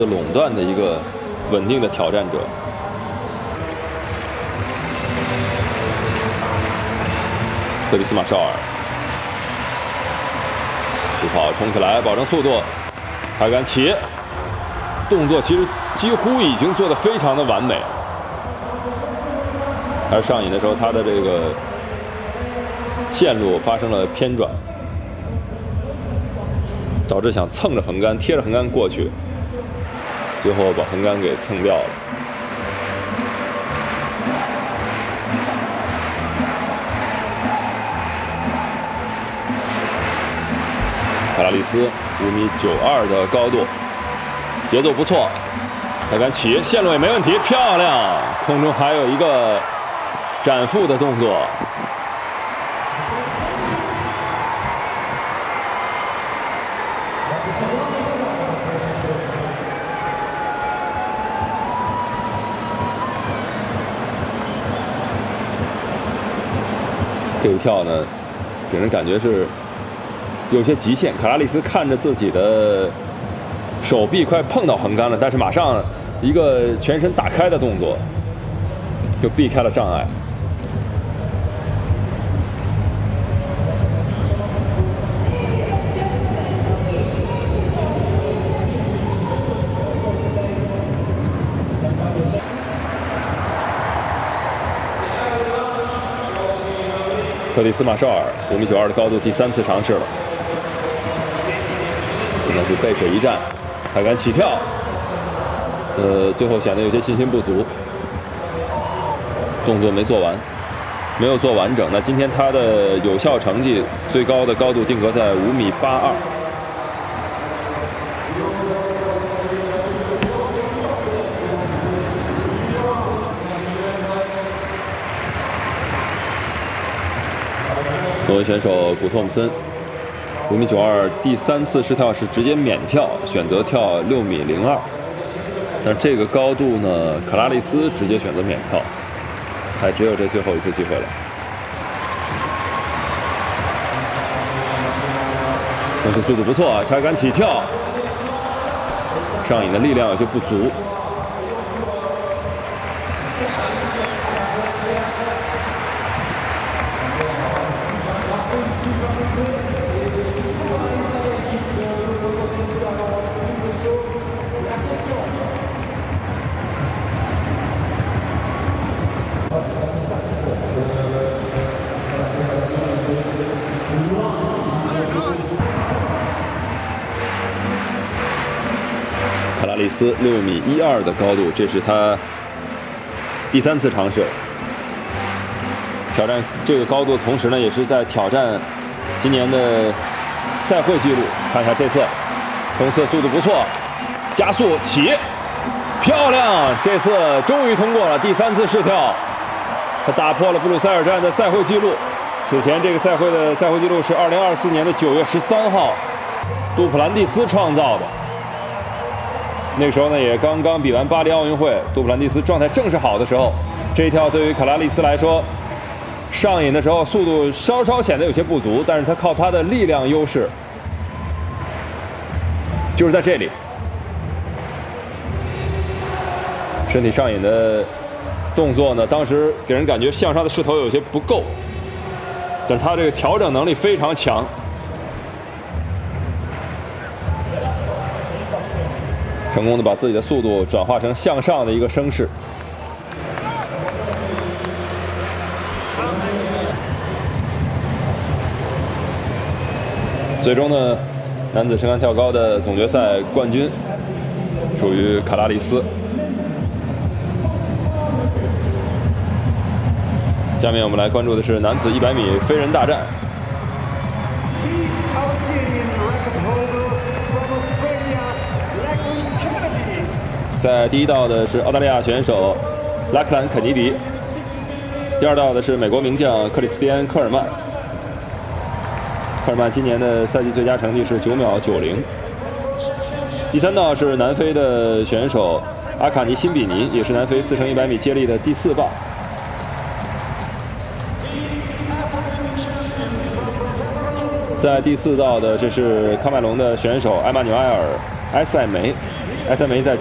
垄断的一个稳定的挑战者。克里斯马绍尔直跑冲起来，保证速度。哈甘奇动作其实几乎已经做得非常的完美，而上瘾的时候，他的这个线路发生了偏转，导致想蹭着横杆、贴着横杆过去，最后把横杆给蹭掉了。卡拉利斯5.92米的高度，节奏不错。哈甘奇线路也没问题，漂亮！空中还有一个斩腹的动作。这一跳呢，给人感觉是有些极限。卡拉利斯看着自己的手臂快碰到横杆了，但是马上一个全身打开的动作，就避开了障碍。克里斯马绍尔5.92米的高度，第3次尝试了。现在是背水一战，还敢起跳，最后显得有些信心不足，动作没做完，没有做完整。那今天他的有效成绩最高的高度定格在5.82米。挪威选手古托姆森5.92米，第3次试跳是直接免跳，选择跳6.02米。但这个高度呢，卡拉利斯直接选择免跳，还只有这最后一次机会了。这次速度不错啊，拆杆起跳，上瘾的力量有些不足。卡拉利斯6.12米的高度，这是他第3次尝试挑战这个高度，同时呢，也是在挑战今年的赛会纪录。看一下这次冲刺速度不错，加速起，漂亮！这次终于通过了第3次试跳，他打破了布鲁塞尔站的赛会纪录。此前这个赛会的赛会纪录是2024年的9月13号，杜普兰蒂斯创造的。那个时候呢，也刚刚比完巴黎奥运会，杜普兰蒂斯状态正是好的时候。这一跳对于卡拉利斯来说，上瘾的时候速度稍稍显得有些不足，但是他靠他的力量优势，就是在这里。身体上瘾的动作呢，当时给人感觉向上的势头有些不够，但是他这个调整能力非常强。成功的把自己的速度转化成向上的一个升势。最终呢，男子撑杆跳高的总决赛冠军属于卡拉利斯。下面我们来关注的是男子100米飞人大战。在第1道的是澳大利亚选手拉克兰·肯尼迪，第2道的是美国名将克里斯蒂安·科尔曼。科尔曼今年的赛季最佳成绩是9.90秒。第3道是南非的选手阿卡尼·辛比尼，也是南非4乘100米接力的第4棒。在第4道的这是喀麦隆的选手埃马纽埃尔·埃塞梅。 埃塞梅在